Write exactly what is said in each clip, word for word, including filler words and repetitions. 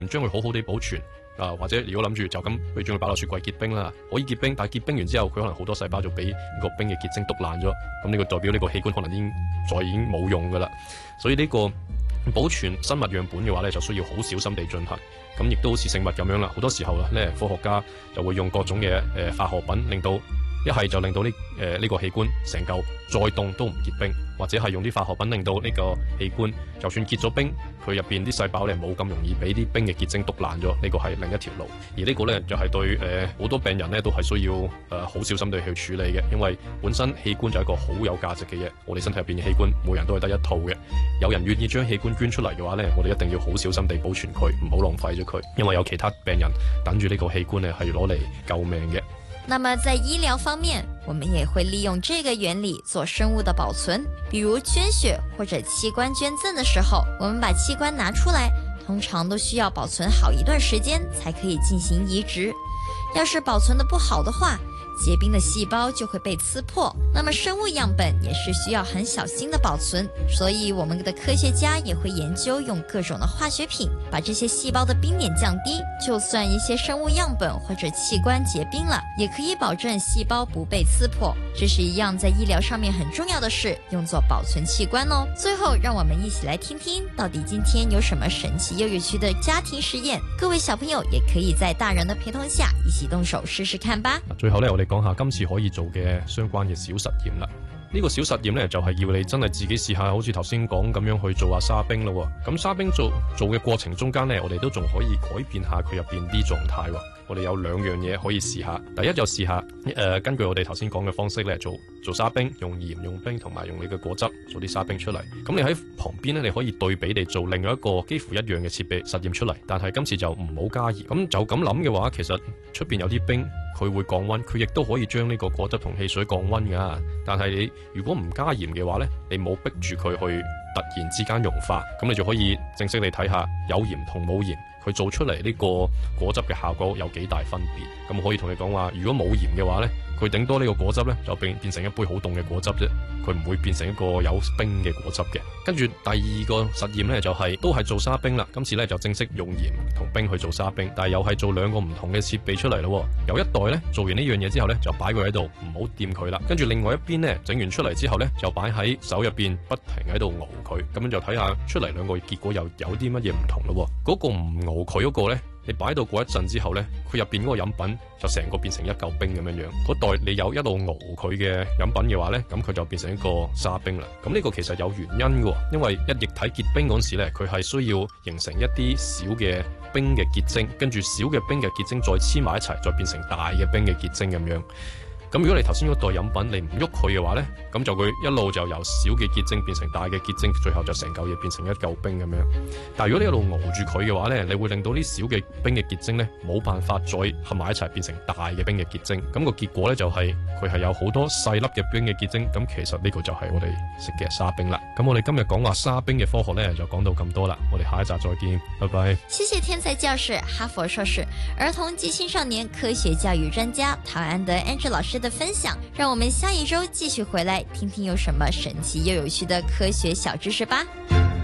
將佢好好地保存。啊，或者如果諗住就咁去將佢擺落雪櫃結冰啦，可以結冰，但係結冰完之後，佢可能好多細胞就俾個冰嘅結晶篤爛咗，咁呢個代表呢個器官可能已經再已經冇用噶啦。所以呢個保存生物樣本嘅話咧，就需要好小心地進行。咁亦都好似食物咁樣啦，好多時候咧，科學家就會用各種嘅誒、呃、化學品，令到一係就令到呢誒呢個器官成嚿再凍都唔結冰，或者係用啲化學品令到呢個器官就算結咗冰，佢入邊啲細胞咧冇咁容易俾啲冰嘅結晶篤爛咗，呢個係另一條路。而呢個咧就係對誒好多病人咧都係需要誒好小心地去處理嘅，因為本身器官就係一個好有價值嘅嘢，我哋身體入邊嘅器官每人都係得一套嘅，有人願意將器官捐出嚟嘅話咧，我哋一定要好小心地保存佢，唔好浪費咗佢，因為有其他病人等住呢個器官咧係攞嚟救命嘅。 那麼在醫療方面，我們也會利用這個原理做生物的保存，比如捐血或者器官捐贈的時候，我們把器官拿出來，通常都需要保存好一段時間才可以進行移植。要是保存得不好的話，結冰的細胞就會被刺破，那麼生物樣本也是需要很小心的保存，所以我們的科學家也會研究用各種的化學品把這些細胞的冰點降低，就算一些生物樣本或者器官結冰了，也可以保證細胞不被刺破。這是一樣在醫療上面很重要的事，用作保存器官哦。最後讓我們一起來聽聽到底今天有什麼神奇又有趣的家庭實驗，各位小朋友也可以在大人的陪同下一起動手試試看吧。 最後呢，我哋講下今次可以做嘅相關嘅小實驗啦。呢、這個小實驗呢，就係、是、要你真係自己試下，好似頭先講咁樣去做下沙冰咯。咁沙冰做做嘅過程中間呢，我哋都仲可以改變下佢入邊啲狀態。我哋有兩樣嘢可以試下。第一就試下誒、呃，根據我哋頭先講嘅方式咧，做做沙冰，用鹽、用冰同埋用你嘅果汁做啲沙冰出嚟。咁你喺旁邊咧，你可以對比地做另外一個幾乎一樣嘅設備實驗出嚟，但係今次就唔好加鹽。咁就咁諗嘅話，其實出邊有啲冰，佢會降溫，佢亦都可以將呢個果汁同汽水降溫噶。但係你如果唔加鹽嘅話咧，你冇逼住佢去突然之間融化，咁你就可以正式地睇下有鹽同冇鹽，佢做出嚟呢個果汁嘅效果有幾大分別。咁可以同你講話，如果冇鹽嘅話呢，佢頂多呢個果汁呢就變變成一杯好凍嘅果汁啫，佢唔會變成一個有冰嘅果汁嘅。跟住第二個實驗呢，就係、是、都係做沙冰啦，今次呢就正式用鹽同冰去做沙冰，但係又係做兩個唔同嘅設備出嚟咯。有一袋呢，做完呢樣嘢之後呢，就擺佢喺度，唔好掂佢啦。跟住另外一邊呢，整完出嚟之後呢，就擺喺手入邊，不停喺度熬佢，咁樣就睇下出嚟兩個結果又有啲乜嘢唔同咯。嗰、那個唔熬佢嗰個呢，你擺到過一陣之後呢，佢入邊嗰個飲品就成個變成一嚿冰咁樣樣。嗰袋你有一路熬佢嘅飲品嘅話呢，咁佢就變成一個沙冰啦。咁呢個其實有原因嘅，因為一液體結冰嗰時呢，佢係需要形成一啲小嘅冰嘅結晶，跟住小嘅冰嘅結晶再黐埋一齊，再變成大嘅冰嘅結晶咁樣。咁如果你頭先嗰袋飲品你唔喐佢嘅話呢，咁就佢一路就由小嘅結晶變成大嘅結晶，最後就成嚿嘢變成一嚿冰咁樣。但係如果你一路熬住佢嘅話呢，你會令到啲小嘅冰嘅結晶呢冇辦法再合埋一齊變成大嘅冰嘅結晶。咁個結果呢，就係佢係有好多細粒嘅冰嘅結晶。咁其實呢個就係我哋食嘅沙冰啦。咁我哋今日講話沙冰嘅科學呢，就講到咁多啦。我哋下一集再見，拜拜。 謝謝天才教室哈佛碩士兒童及青少年科學教育專家陶安德 Andrew 老師的分享，讓我們下一周繼續回來聽聽有什麼神奇又有趣的科學小知識吧。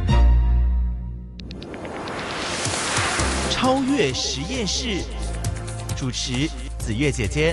超越實驗室，主持子悅姐姐。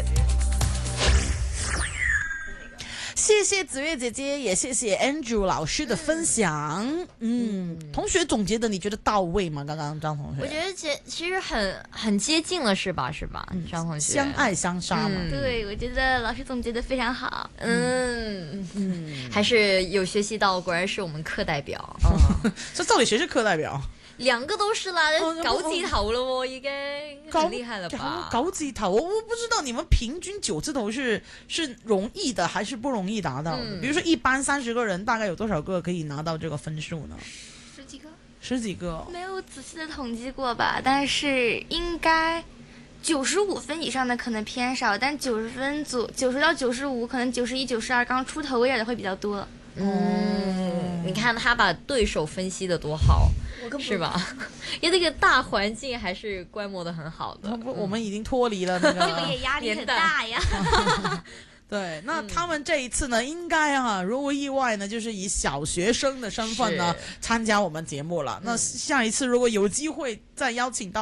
謝謝子悅姐姐，也謝謝 Andrew 老師的分享。嗯，同學總結的你覺得到位嗎？剛剛張同學， 我覺得其其實很很接近了，是吧？是吧？嗯、張同學， 相愛相殺嘛。 嗯、對，我覺得老師總結得非常好。嗯嗯，還是有學習到，果然是我們課代表。 哦，這到底誰是課代表？ 兩個都是啦， 哦、 九字頭了喎，已經很厲害了吧？ 九字頭，我我不知道你們平均九字頭是是容易的還是不容易達到的？嗯、比如說一般三十個人，大概有多少個可以拿到這個分數呢？ 十幾個， 十幾個， 沒有仔細的統計過吧？但是應該九十五分以上的可能偏少，但九十分左九十到九十五，可能九十一、九十二剛出頭一點的會比較多。 嗯，你看他把對手分析得多好，是吧？因為那個大環境還是觀摩得很好的。 我們已經脫離了那個， 這個也壓力很大呀。 对，那他们这一次呢，应该啊，如无意外呢，就是以小学生的身份呢参加我们节目了。那下一次如果有机会再邀请到